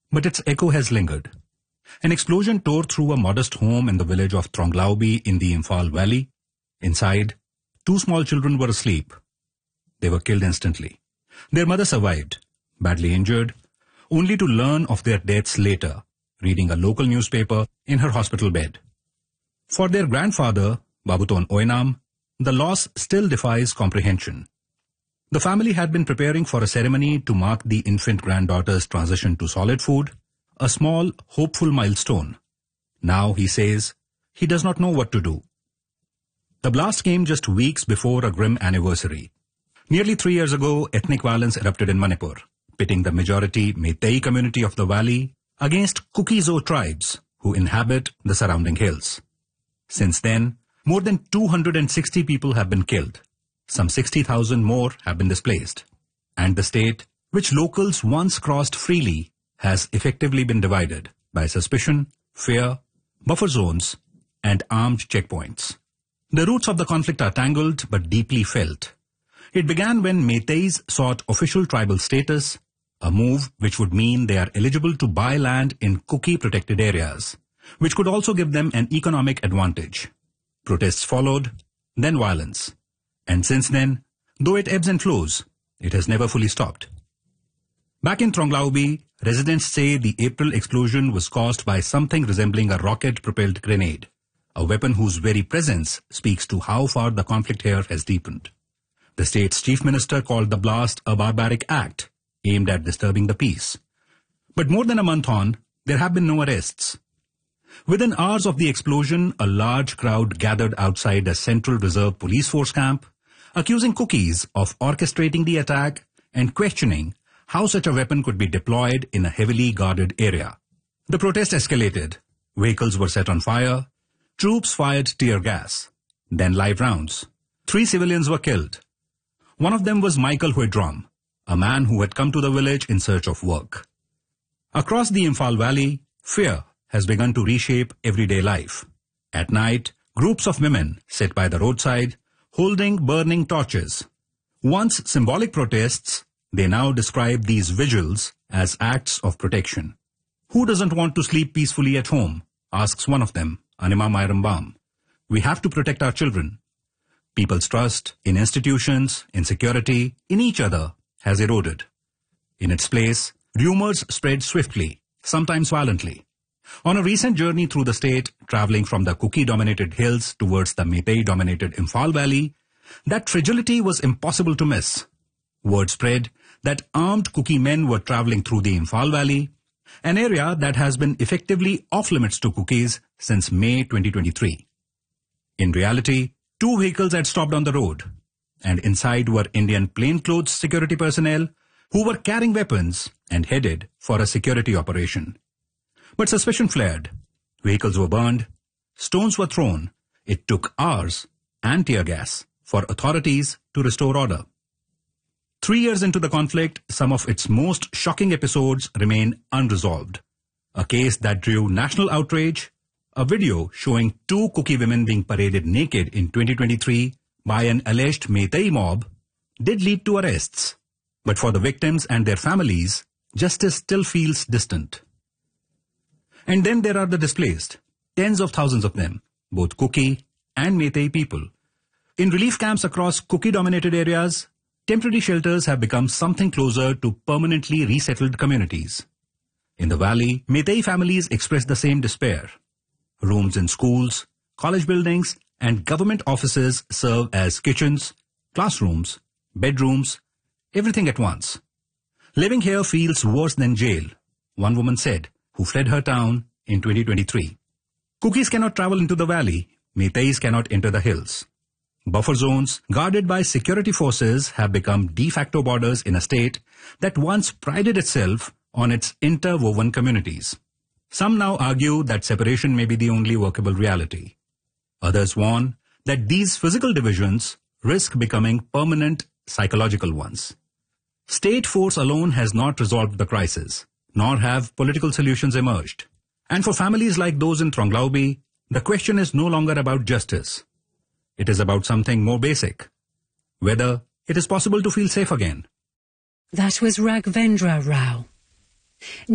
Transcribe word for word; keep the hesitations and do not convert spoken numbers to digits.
but its echo has lingered. An explosion tore through a modest home in the village of Thronglaubi in the Imphal Valley. Inside, two small children were asleep. They were killed instantly. Their mother survived, badly injured, only to learn of their deaths later, reading a local newspaper in her hospital bed. For their grandfather, Babuton Oenam, the loss still defies comprehension. The family had been preparing for a ceremony to mark the infant granddaughter's transition to solid food, a small, hopeful milestone. Now, he says, he does not know what to do. The blast came just weeks before a grim anniversary. Nearly three years ago, ethnic violence erupted in Manipur, pitting the majority Meitei community of the valley against Kuki-Zo tribes who inhabit the surrounding hills. Since then, more than two hundred sixty people have been killed. Some sixty thousand more have been displaced. And the state, which locals once crossed freely, has effectively been divided by suspicion, fear, buffer zones, and armed checkpoints. The roots of the conflict are tangled but deeply felt. It began when Meiteis sought official tribal status, a move which would mean they are eligible to buy land in Kuki-protected areas, which could also give them an economic advantage. Protests followed, then violence. And since then, though it ebbs and flows, it has never fully stopped. Back in Thronglaubi, residents say the April explosion was caused by something resembling a rocket-propelled grenade, a weapon whose very presence speaks to how far the conflict here has deepened. The state's chief minister called the blast a barbaric act aimed at disturbing the peace. But more than a month on, there have been no arrests. Within hours of the explosion, a large crowd gathered outside a Central Reserve Police Force camp, accusing Kukis of orchestrating the attack and questioning how such a weapon could be deployed in a heavily guarded area. The protest escalated. Vehicles were set on fire. Troops fired tear gas. Then live rounds. Three civilians were killed. One of them was Michael Huedrom, a man who had come to the village in search of work. Across the Imphal Valley, fear has begun to reshape everyday life. At night, groups of women sit by the roadside, holding burning torches. Once symbolic protests, they now describe these vigils as acts of protection. Who doesn't want to sleep peacefully at home? Asks one of them, Anima Mairambam. We have to protect our children. People's trust in institutions, in security, in each other has eroded. In its place, rumors spread swiftly, sometimes violently. On a recent journey through the state, traveling from the Kuki-dominated hills towards the Meitei-dominated Imphal Valley, that fragility was impossible to miss. Word spread that armed Kuki men were traveling through the Imphal Valley, an area that has been effectively off-limits to Kukis since May twenty twenty-three. In reality, two vehicles had stopped on the road, and inside were Indian plainclothes security personnel who were carrying weapons and headed for a security operation. But suspicion flared. Vehicles were burned. Stones were thrown. It took hours and tear gas for authorities to restore order. Three years into the conflict, some of its most shocking episodes remain unresolved. A case that drew national outrage, a video showing two Kuki women being paraded naked in twenty twenty-three by an alleged Meitei mob, did lead to arrests. But for the victims and their families, justice still feels distant. And then there are the displaced, tens of thousands of them, both Kuki and Meitei people. In relief camps across Kuki-dominated areas, temporary shelters have become something closer to permanently resettled communities. In the valley, Meitei families express the same despair. Rooms in schools, college buildings, and government offices serve as kitchens, classrooms, bedrooms, everything at once. Living here feels worse than jail, one woman said, who fled her town in twenty twenty-three. Kukis cannot travel into the valley. Meiteis cannot enter the hills. Buffer zones guarded by security forces have become de facto borders in a state that once prided itself on its interwoven communities. Some now argue that separation may be the only workable reality. Others warn that these physical divisions risk becoming permanent psychological ones. State force alone has not resolved the crisis, nor have political solutions emerged. And for families like those in Thronglaubi, the question is no longer about justice. It is about something more basic, whether it is possible to feel safe again. That was Raghvendra Rao.